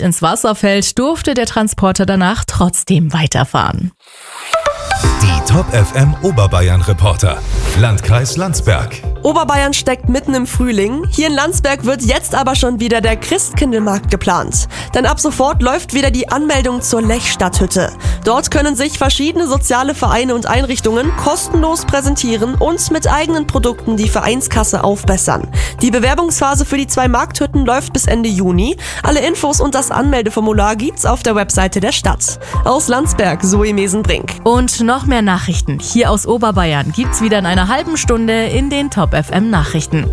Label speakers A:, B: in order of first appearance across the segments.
A: ins Wasser fällt, durfte der Transporter danach trotzdem weiterfahren.
B: Die Top FM Oberbayern Reporter. Landkreis Landsberg.
C: Oberbayern steckt mitten im Frühling. Hier in Landsberg wird jetzt aber schon wieder der Christkindlmarkt geplant. Denn ab sofort läuft wieder die Anmeldung zur Lechstadthütte. Dort können sich verschiedene soziale Vereine und Einrichtungen kostenlos präsentieren und mit eigenen Produkten die Vereinskasse aufbessern. Die Bewerbungsphase für die 2 Markthütten läuft bis Ende Juni. Alle Infos und das Anmeldeformular gibt's auf der Webseite der Stadt. Aus Landsberg, Zoe Mesenbrink.
A: Und noch mehr Nachrichten hier aus Oberbayern gibt's wieder in einer halben Stunde in den Top FM Nachrichten.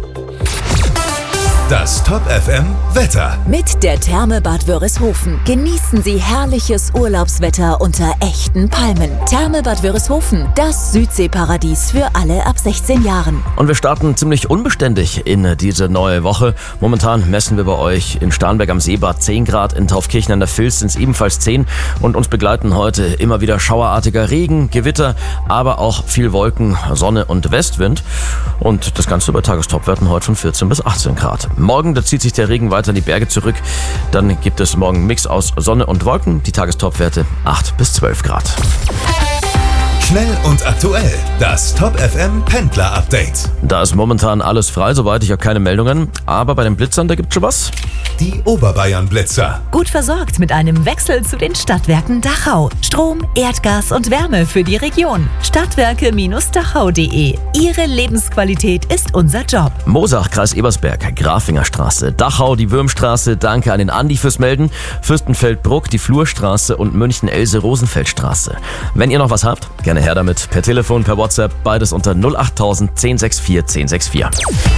B: Das Top FM Wetter.
D: Mit der Therme Bad Wörishofen genießen Sie herrliches Urlaubswetter unter echten Palmen. Therme Bad Wörishofen, das Südseeparadies für alle ab 16 Jahren.
E: Und wir starten ziemlich unbeständig in diese neue Woche. Momentan messen wir bei euch in Starnberg am Seebad 10 Grad, in Taufkirchen an der Vils sind es ebenfalls 10 und uns begleiten heute immer wieder schauerartiger Regen, Gewitter, aber auch viel Wolken, Sonne und Westwind. Und das Ganze bei Tagestopwerten heute von 14 bis 18 Grad. Morgen, da zieht sich der Regen weiter in die Berge zurück. Dann gibt es morgen einen Mix aus Sonne und Wolken. Die Tagestopwerte 8 bis 12 Grad.
B: Schnell und aktuell. Das Top FM Pendler Update.
E: Da ist momentan alles frei, soweit ich habe keine Meldungen. Aber bei den Blitzern, da gibt's schon was.
B: Die Oberbayern Blitzer.
D: Gut versorgt mit einem Wechsel zu den Stadtwerken Dachau. Strom, Erdgas und Wärme für die Region. Stadtwerke-dachau.de. Ihre Lebensqualität ist unser Job.
E: Moosach, Kreis Ebersberg, Grafingerstraße, Dachau, die Würmstraße, danke an den Andi fürs Melden, Fürstenfeldbruck, die Flurstraße und München-Else-Rosenfeldstraße. Wenn ihr noch was habt, gerne her damit, per Telefon, per WhatsApp, beides unter 08000 1064 1064.